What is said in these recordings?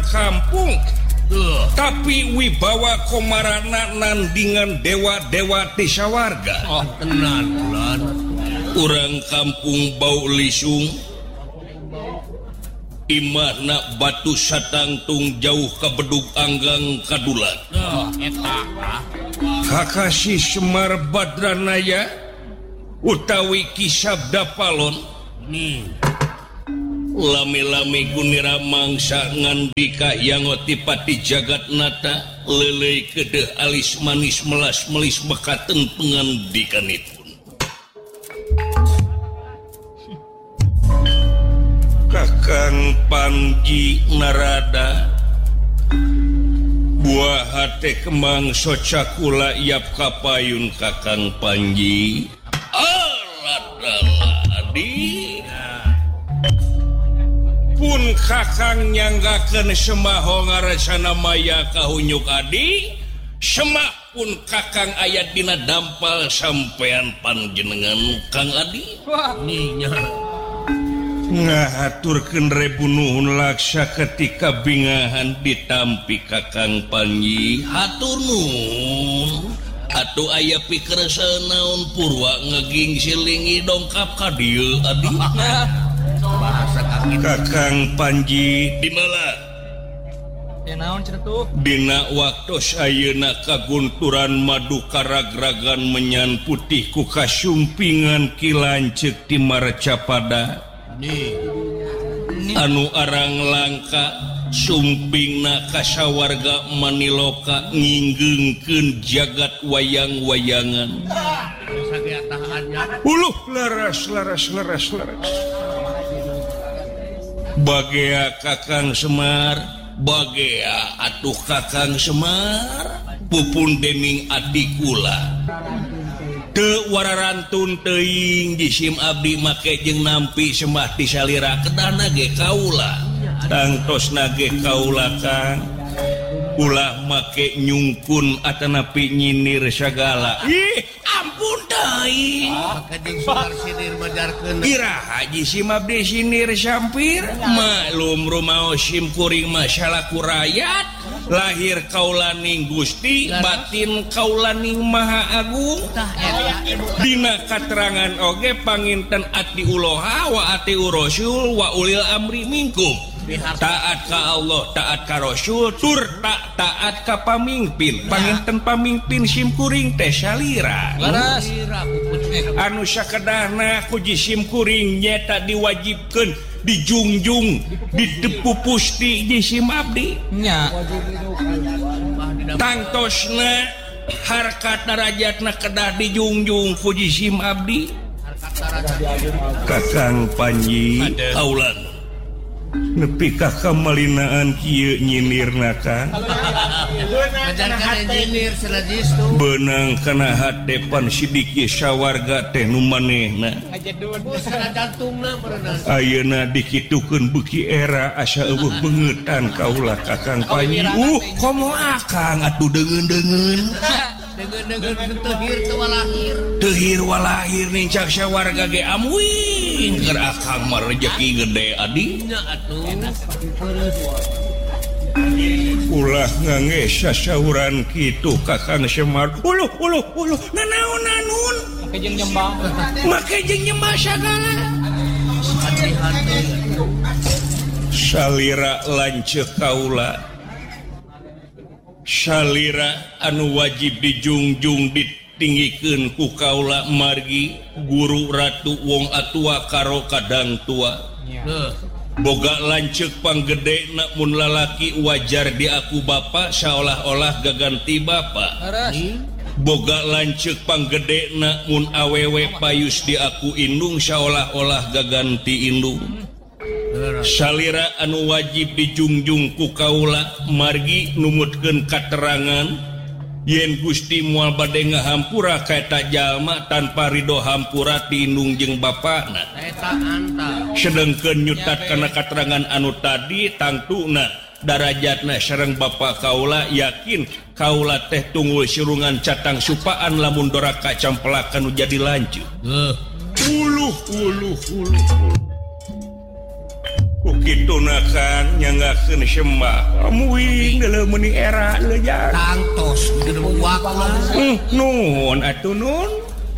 kampung tapi wibawa komarana nandingan dewa-dewa desa warga. Tenan bulan Urang kampung bau lisung imahna batu satangtung jauh ka bedug anggang kadulan. Kakashi Semar Badranaya utawi Kisabda Palon lami-lami gunira mangsa ngandika yang otipati jagat nata lelei kedeh alis manis melas melis bekaten pengandikanipun. Kakang Panji Narada buah hate kemang socakula iap kapayun Kakang Panji aladaladi pun kakang nyanggakeun semaho ngaresana maya kahunyuk adi semah pun kakang ayat dina dampal sampean panjenengan Kang Adi ninya ngahaturkeun rebu nuhun laksa ketika bingahan ditampi Kakang Panji hatur nuhun atuh aya pikeresan naon purwa ngeging silingi dongkap ka dieu adi Kakang Panji di mana? Dina waktos ayeuna kagunturan madu karagragan menyan putih ku kasumpingan kilancek di Marcapada anu arang langka sumpingna kasawarga maniloka nginggengkeun jagat wayang-wayangan. Laras bagea Kakang Semar bagea atuh Kakang Semar pupun deming adikula teu wararantun teuing jisim abdi make jeung nampi sembah di salira kedana ge kaula tangtosna ge kaula Kang ulah make nyungkun atanapi nyinir sagala ampun teuing jeung sunar sinir majarkeun iraha jisim abdi sinir sampir maklum rumaos sim kuring masalah kurayat lahir kaulaning Gusti batin kaulaning Maha Agung dina katerangan oge panginten ati uloha wa ati rasul wa ulil amri minkum taat ka Allah taat ka Rasul tur taat ka pamimpin panginten pamimpin sim kuring teh salira anu sakedahna ku jisim kuring nyata diwajibkeun dijunjung didepupusti jisim abdi nya tangtosna harkat darajatna kedah dijunjung ku jisim abdi Kakang Panji kaulan nepi ka kamalinaan kieu nyinirna Kang beunang kana hadepan sidiki sawarga teh nu manehna ayeuna dikitukeun beuki era asa eueuh beungetan kaula Kakang Panji komo akang atuh deungeun-deungeun tehir walahir nincak sawarga ge amuing keur akang mah rezeki gede adi ulah ngangge sasauran kitu Kakang Semar uluh nanaon make jeung nyembah sagala salira lanceuk kaula salira anu wajib dijunjung ditinggikeun ku kaula margi guru ratu wong atua karo kadang tua boga lanceuk panggedena mun lalaki wajar di aku bapa seolah-olah gaganti bapa boga lanceuk panggedena mun awewe payus di aku indung seolah-olah gaganti indung salira anu wajib dijunjung ku kaula margi numutkeun katerangan yen Gusti moal bade ngahampura ka eta jalma tanpa ridho hampura tinung jeung bapana eta anta sedengkeun nyutat kana katerangan anu tadi tangtuna darajatna sareng bapa kaula yakin kaula teh tunggul sirungan catang supaan lamun doraka campelakan nu jadi lanceuk gitu nakan nyanggakeun sembah amuing dalam meni era lejar tangtos gedewak lah nuhun atuh nun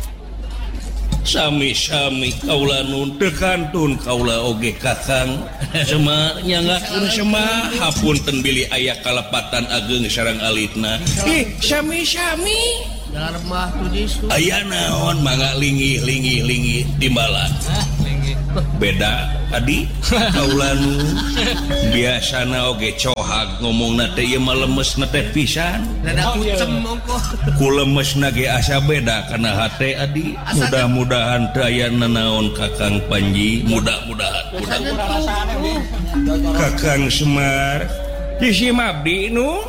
sami-sami kaula nun tekantun kaula oge kakang Semar nyanggakeun sembah hapunten bilih aya kalepatan ageng sareng alitna sami-sami dalam mah tuh jisu aya naon mangga linggih timbalan beda tadi kaula nu biasana oge cohag ngomongna teh ieu mah lemesna teh pisan rada kucem mongko ku lemesna ge asa beda kana hate adi mudah-mudahan teu aya nanaon Kakang Panji mudah-mudahan Kakang Semar hiji mabdi nu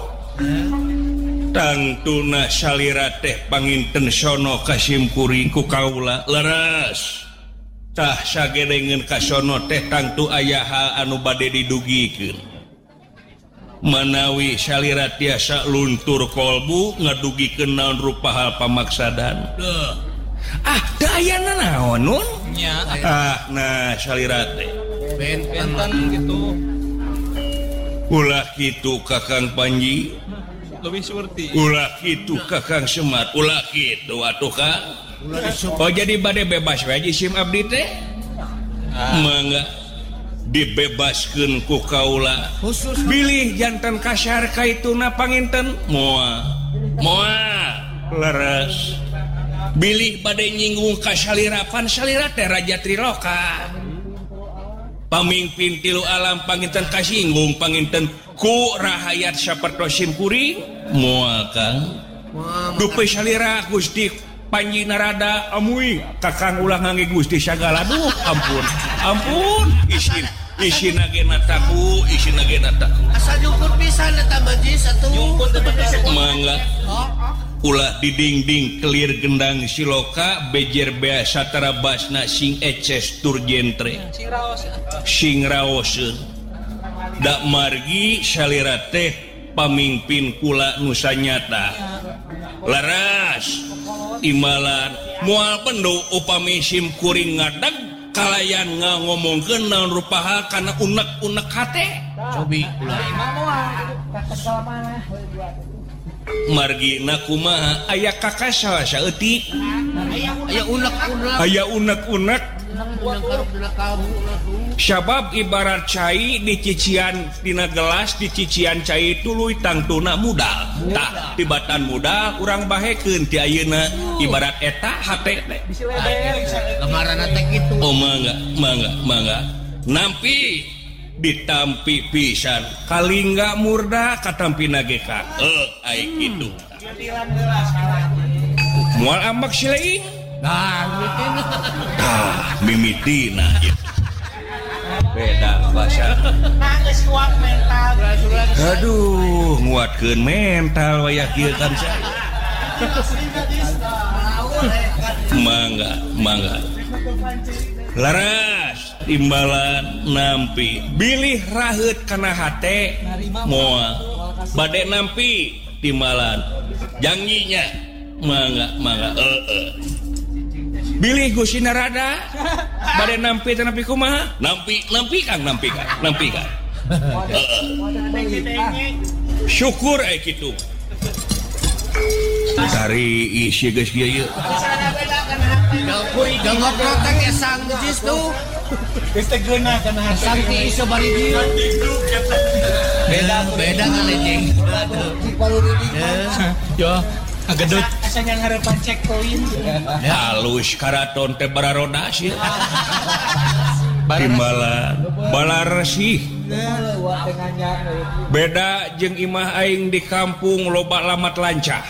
tangtuna salira teh panginten sono kasimkuring ku kaula leres tah sagedengeun ka sono teh tangtu aya hal anu bade didugikeun manawi salira tiasa luntur kolbu ngadugikeun naon rupa hal pamaksadan teu aya naon nun nya nah salira teh benten gitu ulah kitu Kakang Panji lebih seperti ulah kitu Kakang Semar ulah kitu atuh Kang oh jadi bade bebas wae sim abdi teh mangga dibebaskeun ku kaula khusus bilih janten kasar kaituna panginten moal leres bilih bade nyinggung ka salirapan salira teh Raja Triloka pamimpin tilu alam panginten kasinggung panginten ku rahayat sapertosim kuring moal Kang dupe salira Gusti Panji narada amuing Kakang ulah ngangge Gusti sagala duh ampun isina ge nataku asal nyungkur pisan eta majis atuh nyungkur teh mangga ulah didingding kelir gendang siloka bejer bea satara basna sing eces tur jentre sing raoseun da margi salira teh pamimpin kula nusa nyata laras imalan moal pendu upami sim kuring ngadag kalayan ngomongkeun naon rupaha kana unek-unek hate cobi ulah margina kumaha aya kakasa saeutik aya unek-unek aya unek-unek sabab ibarat cai di cician dina gelas di cician cai tuluy tangtuna modal tah tibatan modal urang bahekeun ti ayeuna ibarat eta hate teh gamarana teh kitu oh mangga nampi ditampi pisan kalingga murda katampina ge ka ai kitu moal ambak sileuing mimitina beda bahasa aduh nguatkeun mental wayah kieu kan saya mangga laras timbalan nampi bilih raheut kana hate moal bade nampi timbalan janjinya mangga bilih Gusti narada bade nampi teh nampi kumaha nampi Kang syukur kitu cari isi geus kieu jangan protek ya sang jis tuh geuna kana sang ti iso bari dieu beda kali jeng yo agedut asa yang harapan cek poin halus karaton teh bararoda sih timbalan balar sih beda jeung imah aing di kampung loba lamat lancah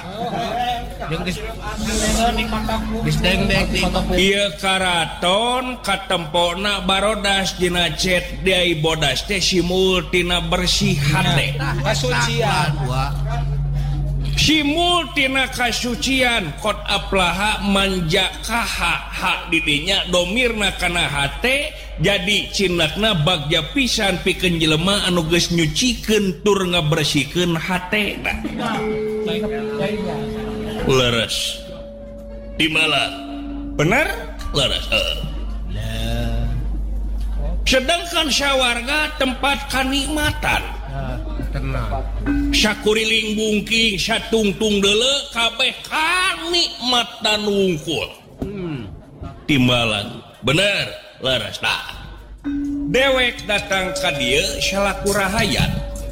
ieu karaton katempona barodas dina cet deui bodas teh simul tina bersih hate kasucian simul tina kasucian kot aplaha manja kaha hak didinya domirna kana hate jadi cinakna bagja pisan pikeun jelema anu geus nyucikeun tur ngabersihkeun hatena leres timala bener leres sedangkan syawarga tempat kanikmatan syakuriling bungking satungtung dele kabeh kanikmatan wungkul timbalan bener leres dewek datang ka dieu salaku rahayat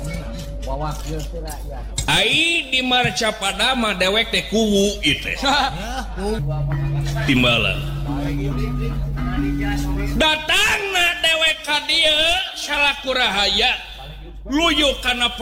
ai di marca padama dewek teh kuwu itu timbalan datangna dewek ka dieu salaku rahayat luyuk kana